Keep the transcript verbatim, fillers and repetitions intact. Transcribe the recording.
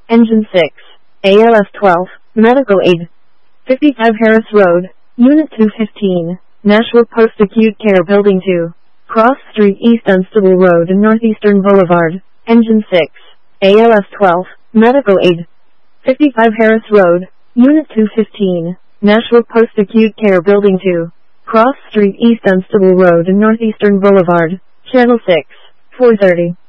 Engine six, A L S twelve, Medical Aid. fifty-five Harris Road, Unit two fifteen, Nashua Post Acute Care Building two, Cross Street East Dunstable Road and Northeastern Boulevard. Engine six, A L S twelve, Medical Aid. fifty-five Harris Road, Unit two fifteen, Nashua Post Acute Care Building two, Cross Street East Dunstable Road and Northeastern Boulevard. Channel six, four thirty.